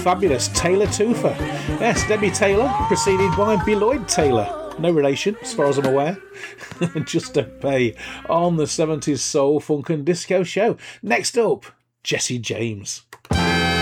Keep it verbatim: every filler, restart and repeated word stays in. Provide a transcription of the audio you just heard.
fabulous Taylor Toofer. Yes, Debbie Taylor, preceded by Beloyd Taylor. No relation, as far as I'm aware. Just Don't Pay on the seventies Soul, Funk and Disco Show. Next up, Jesse James.